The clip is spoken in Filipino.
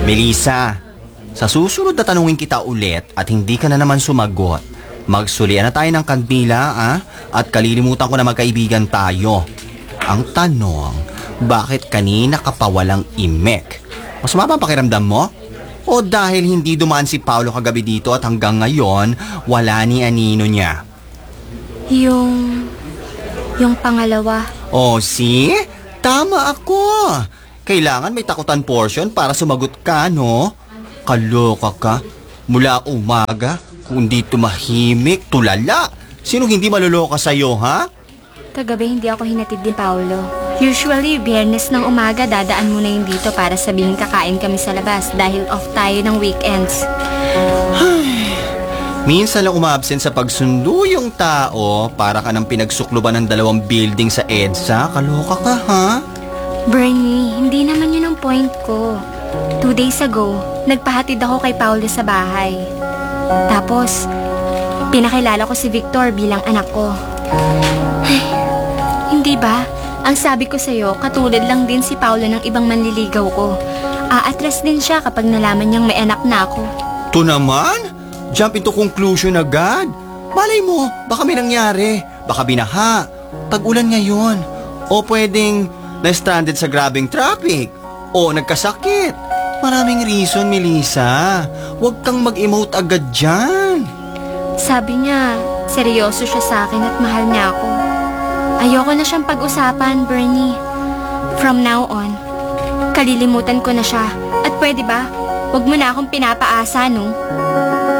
Melissa, sa susunod na tanungin kita ulit at hindi ka na naman sumagot, magsulian na tayo ng kandila, at kalilimutan ko na magkaibigan tayo. Ang tanong, bakit kanina ka pa walang imek? Masama ba ang pakiramdam mo? O dahil hindi dumaan si Paolo kagabi dito at hanggang ngayon, wala ni anino niya? Yung pangalawa. O see? Tama ako. Kailangan may takutan portion para sumagot ka, no? Kaloka ka. Mula umaga, kung di tumahimik, tulala. Sino hindi maluloka sa'yo, ha? Kagabi hindi ako hinatid ni Paolo. Usually, Biyernes ng umaga dadaan muna yun dito para sabihin kakain kami sa labas dahil off tayo ng weekends. Minsan lang umabsent sa pagsundo yung tao para ka nang pinagsukluban ng 2 building sa EDSA. Kaloka ka, ha? Bernie, hindi naman yun ang point ko. 2 days ago, nagpahatid ako kay Paolo sa bahay. Tapos, pinakilala ko si Victor bilang anak ko. Ay, hindi ba? Ang sabi ko sa'yo, katulad lang din si Paolo ng ibang manliligaw ko. Aatras din siya kapag nalaman niyang may anak na ako. To naman? Jump into conclusion agad. Malay mo, baka may nangyari. Baka binaha. Tag-ulan ngayon. O pwedeng na-stranded sa grabing traffic. O nagkasakit. Maraming reason, Melissa. Huwag kang mag-emote agad dyan. Sabi niya, seryoso siya sa akin at mahal niya ako. Ayoko na siyang pag-usapan, Bernie. From now on, kalilimutan ko na siya. At pwede ba, huwag mo na akong pinapaasa, no?